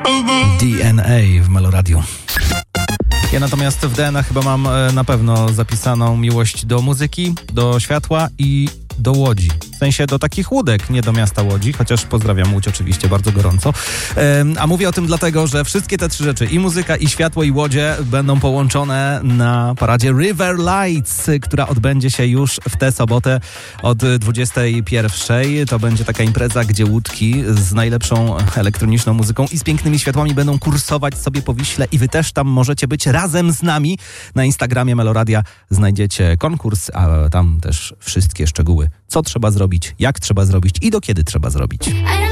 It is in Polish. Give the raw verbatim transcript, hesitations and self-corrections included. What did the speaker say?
D N A w Meloradiu. Ja natomiast w D N A chyba mam na pewno zapisaną miłość do muzyki, do światła i do Łodzi. W sensie do takich łódek, nie do miasta Łodzi, chociaż pozdrawiam Łódź oczywiście bardzo gorąco. Ehm, a mówię o tym dlatego, że wszystkie te trzy rzeczy, i muzyka, i światło, i łodzie będą połączone na paradzie River Lights, która odbędzie się już w tę sobotę od dwudziestej pierwszej. To będzie taka impreza, gdzie łódki z najlepszą elektroniczną muzyką i z pięknymi światłami będą kursować sobie po Wiśle i wy też tam możecie być razem z nami. Na Instagramie Meloradia znajdziecie konkurs, a tam też wszystkie szczegóły, co trzeba zrobić, jak trzeba zrobić i do kiedy trzeba zrobić.